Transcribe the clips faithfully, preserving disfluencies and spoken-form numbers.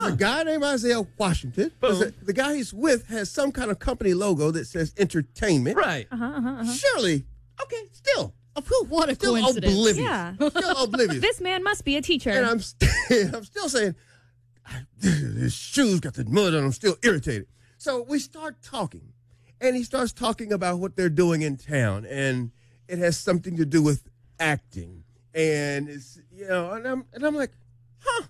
A guy named Isaiah Washington. The, the guy he's with has some kind of company logo that says entertainment. Right. Uh-huh, uh-huh, uh-huh. Surely, okay, still. Whew, What a still coincidence. oblivious. Yeah. Still oblivious. This man must be a teacher. And I'm, st- I'm still saying, his shoes got the mud on them, still irritated. So we start talking, and he starts talking about what they're doing in town, and it has something to do with acting. And it's, you know, and I'm, and I'm like, huh,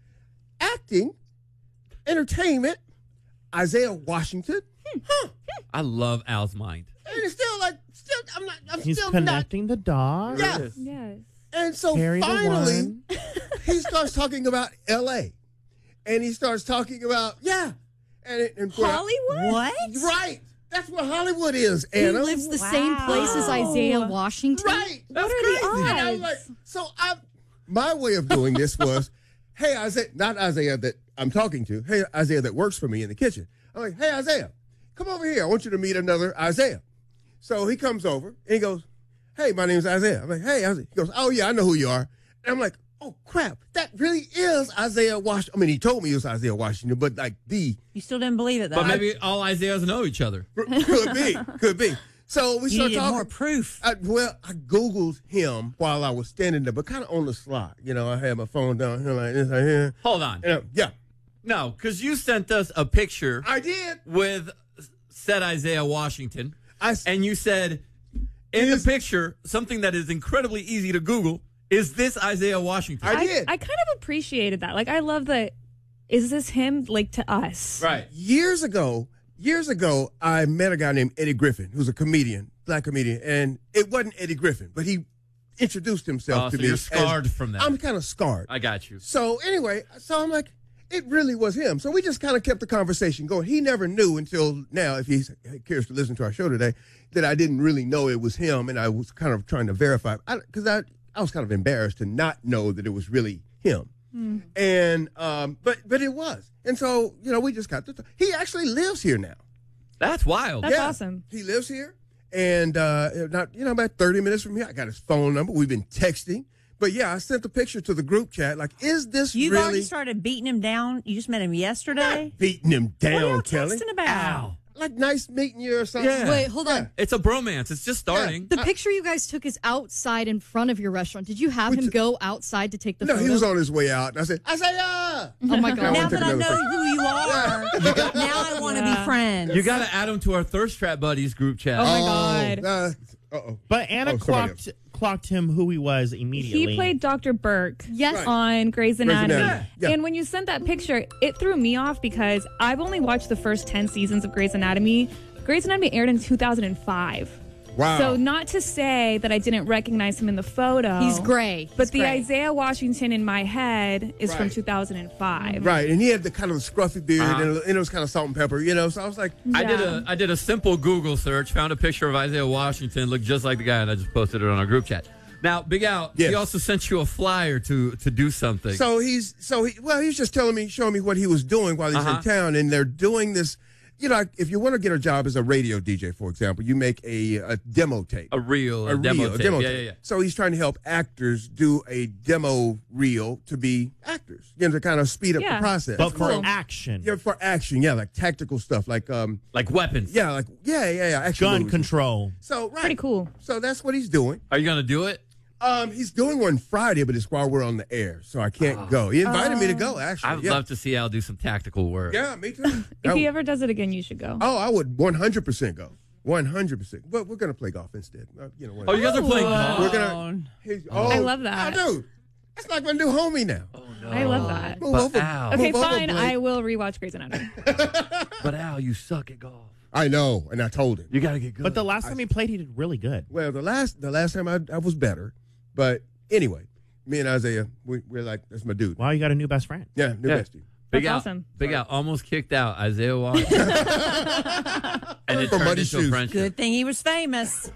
acting, entertainment, Isaiah Washington, huh. I love Al's mind. And it's still like, still, I'm not, I'm He's still connecting the dots. not. Yeah. yes. And so Carry the finally, one. he starts talking about L A. And he starts talking about, yeah. And, it- and Hollywood? What? Right. That's where Hollywood is, He Anna. lives the Wow. same place as Isaiah Washington? Right. What That's are the crazy. And I'm odds? like, so I, my way of doing this was, hey, Isaiah, not Isaiah that I'm talking to, hey, Isaiah that works for me in the kitchen. I'm like, hey, Isaiah, come over here. I want you to meet another Isaiah. So he comes over and he goes, hey, my name's Isaiah. I'm like, hey, Isaiah. He goes, oh, yeah, I know who you are. And I'm like, oh, crap. That really is Isaiah Washington. I mean, he told me it was Isaiah Washington, but like the, You still didn't believe it, though. But maybe all Isaiahs know each other. could be, could be. So we you start needed talking. more proof. I, well, I Googled him while I was standing there, but kind of on the slide. You know, I had my phone down here like this, like here. Hold on. And, uh, yeah, No, because you sent us a picture I did. with said Isaiah Washington, I s- and you said in the Yes. picture something that is incredibly easy to Google. Is this Isaiah Washington? I did. I kind of appreciated that. Like, I love that. Is this him, like, to us? right. years ago, years ago, I met a guy named Eddie Griffin, who's a comedian, black comedian, and it wasn't Eddie Griffin, but he introduced himself Oh, to so me. you're as- scarred from that. I'm kind of scarred. I got you. So anyway, so I'm like, it really was him. So we just kind of kept the conversation going. He never knew until now, if he cares to listen to our show today, that I didn't really know it was him, and I was kind of trying to verify because I, I was kind of embarrassed to not know that it was really him. Mm. And um, but but it was, and so you know we just got to. T- he actually lives here now. That's wild. That's awesome. He lives here, and uh, not you know about thirty minutes from here. I got his phone number. We've been texting. But yeah, I sent the picture to the group chat. Like, is this You've really already started beating him down. You just met him yesterday. beating him What are down, y'all Kelly? texting about? Ow. Like, nice meeting you or something. Yeah. Wait, hold on. It's a bromance. It's just starting. The picture you guys took is outside in front of your restaurant. Did you have We him t- go outside to take the No, photo? he was on his way out. And I said, Isaiah! Oh my god. wanna Now take that I another know picture. who you are, now I want to Yeah. be friends. You got to add him to our Thirst Trap Buddies group chat. Oh, my God. Uh, uh-oh. But Anna Oh, somebody clocked clocked him who he was immediately. He played Doctor Burke Yes. Right. on Grey's Anatomy. Anatomy. Yeah. And when you sent that picture, it threw me off because I've only watched the first ten seasons of Grey's Anatomy. Grey's Anatomy aired in two thousand five. Wow. So not to say that I didn't recognize him in the photo. He's gray. But He's the gray. Isaiah Washington in my head is from Right. two thousand five. Right, and he had the kind of scruffy beard, Uh-huh. and, and it was kind of salt and pepper, you know. So I was like, I did Yeah. a I did a simple Google search, found a picture of Isaiah Washington, looked just like the guy, and I just posted it on our group chat. Now, Big Al, Yes. he also sent you a flyer to to do something. so he's so he well, he's just telling me, showing me what he was doing while he's Uh-huh. in town, and they're doing this. You know, if you want to get a job as a radio D J, for example, you make a, a demo tape. a reel, a, a demo reel, a tape. demo yeah, tape. yeah, yeah. So he's trying to help actors do a demo reel to be actors, you know, to kind of speed up Yeah. the process. but for cool. action, yeah, for action, yeah, like tactical stuff, like um, Like weapons. yeah, like yeah, yeah, yeah, action gun movies. control. So right, Pretty cool. So that's what he's doing. Are you going to do it? Um, he's doing one Friday, but it's while we're on the air, so I can't go. He invited me to go. Actually, I would yeah. love to see Al do some tactical work. Yeah, me too. If Oh, he ever does it again, you should go. oh, I would one hundred percent go. one hundred percent. But we're gonna play golf instead. Uh, you know. Oh, you guys are playing golf? We're gonna. He's- oh, I love that. I do. That's like my new homie now. Oh, I love that. Move But over. Al. Okay, move over, fine. Blake. I will rewatch Grey's Anatomy. But Al, you suck at golf. I know, and I told him. You got to get good. But the last time he played, he did really good. Well, the last the last time I, I was better, but anyway, me and Isaiah, we, we're like, that's my dude. Wow, you got a new best friend. Yeah, new Yeah. bestie. Big That's Al, awesome. Big Al almost kicked out Isaiah Washington. and it For turned muddy into a shoes. friendship. Good thing he was famous.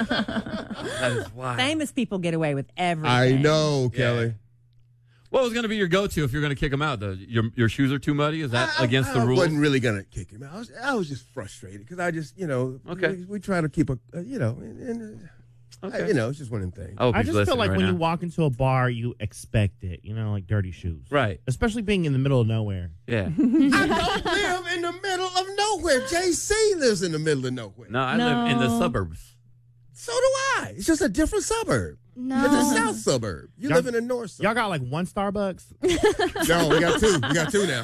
That is wild. Famous people get away with everything. I know, Kelly. What was going to be your go-to if you're going to kick him out? Though your your shoes are too muddy. Is that I, against I, the I rules? wasn't really gonna kick him out. I was, I was just frustrated because I just, you know, Okay. we, we try to keep a, uh, you know, and, and, uh, Okay. I- you know, it's just one of them things. Oh, I he's just feel listening like right when now. you walk into a bar, you expect it. You know, like dirty shoes. Right. Especially being in the middle of nowhere. Yeah. I don't live in the middle of nowhere. J C lives in the middle of nowhere. No, I live in the No. suburbs. So do I. It's just a different suburb. No. It's a south suburb. You Y'all- live in the north suburb. Y'all got like one Starbucks? No, we got two. We got two now.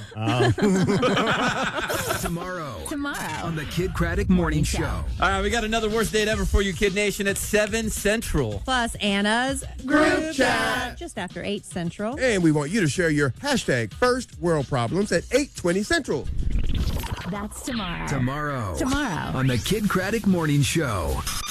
Oh. Tomorrow Tomorrow. on the Kid Craddock Morning Show. All right, we got another worst date ever for you, Kid Nation, at seven Central. Plus Anna's Group chat. just after eight Central. And we want you to share your hashtag first world problems at eight twenty Central. That's tomorrow. Tomorrow. Tomorrow. On the Kid Craddock Morning Show.